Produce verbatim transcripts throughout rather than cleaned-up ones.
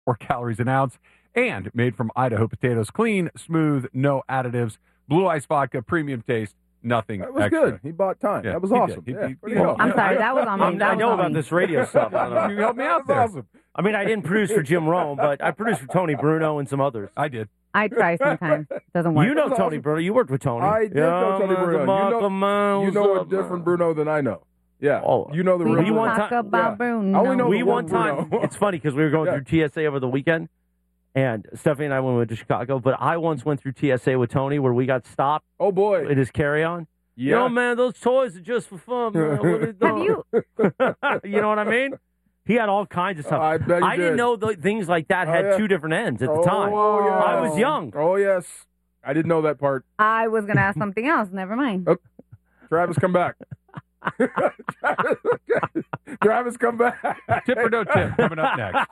or calories an ounce, and made from Idaho potatoes. Clean, smooth, no additives. Blue Ice Vodka, premium taste, nothing That was extra. good. He bought time. Yeah, that was he awesome. did. He- Yeah, he- way he to go. helped. I'm sorry, that was on me. I'm- That I was know on about me. this radio stuff. I, don't know. You helped me out That there. was awesome. I mean, I didn't produce for Jim Rome, but I produced for Tony Bruno and some others. I did. I try sometimes. Doesn't work. You know That was Tony awesome. Bruno. You worked with Tony. I did yeah, know Tony man, Bruno. You know- man, You know what's a up, different man? Bruno than I know. Yeah. Oh, you know the We real We don't Bruno. want talk time- about yeah. Bruno. I only know We the one one time, Bruno. it's funny because we were going Yeah. through T S A over the weekend, and Stephanie and I went to Chicago, but I once went through T S A with Tony where we got stopped Oh, boy. in his carry-on. Yeah. Yo, man, those toys are just for fun, man. What are you Have doing? you? You know what I mean? He had all kinds of stuff. I bet you I didn't did. know the, things like that Oh, had yeah. two different ends at the Oh, time. yeah. I was young. Oh, yes. I didn't know that part. I was going to ask something else. Never mind. Travis, come back. Travis, Travis, come back. Tip or no tip coming up next.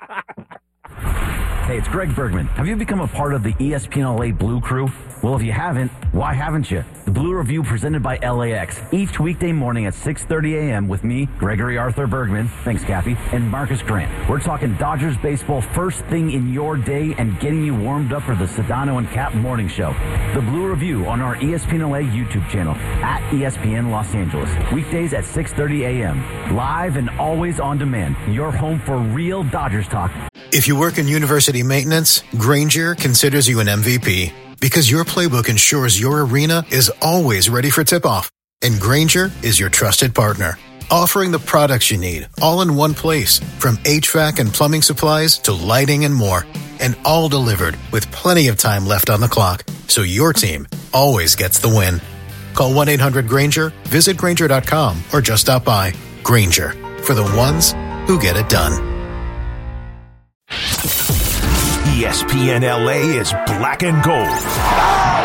Hey, it's Greg Bergman. Have you become a part of the E S P N L A Blue Crew? Well, if you haven't, why haven't you? The Blue Review presented by L A X. Each weekday morning at six thirty a.m. with me, Gregory Arthur Bergman, thanks Kathy, and Marcus Grant. We're talking Dodgers baseball first thing in your day and getting you warmed up for the Sedano and Cap Morning Show. The Blue Review on our E S P N L A YouTube channel at E S P N Los Angeles. Weekdays at six thirty a.m. Live and always on demand. Your home for real Dodgers talk. If you work in university maintenance, Granger considers you an M V P because your playbook ensures your arena is always ready for tip-off. And Granger is your trusted partner, offering the products you need all in one place, from H V A C and plumbing supplies to lighting and more, and all delivered with plenty of time left on the clock, so your team always gets the win. Call one eight hundred Granger, visit Granger dot com, or just stop by. Granger, for the ones who get it done. E S P N L A is black and gold.